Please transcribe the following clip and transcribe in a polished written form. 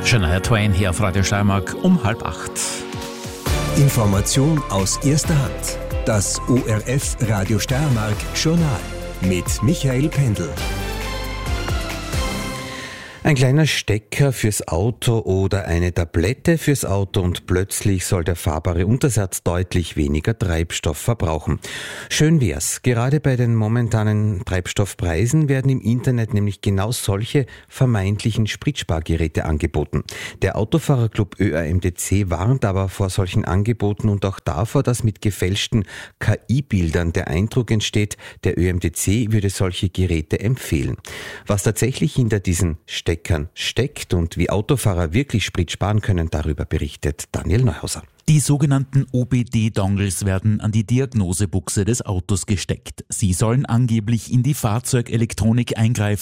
Shania Twain hier auf Radio Steiermark um 7:30. Information aus erster Hand. Das ORF Radio Steiermark Journal mit Michael Pendl. Ein kleiner Stecker fürs Auto oder eine Tablette fürs Auto und plötzlich soll der fahrbare Untersatz deutlich weniger Treibstoff verbrauchen. Schön wär's. Gerade bei den momentanen Treibstoffpreisen werden im Internet nämlich genau solche vermeintlichen Spritspargeräte angeboten. Der Autofahrerclub ÖAMDC warnt aber vor solchen Angeboten und auch davor, dass mit gefälschten KI-Bildern der Eindruck entsteht, der ÖAMDC würde solche Geräte empfehlen. Was tatsächlich hinter diesen Steckern steckt und wie Autofahrer wirklich Sprit sparen können, darüber berichtet Daniel Neuhauser. Die sogenannten OBD-Dongles werden an die Diagnosebuchse des Autos gesteckt. Sie sollen angeblich in die Fahrzeugelektronik eingreifen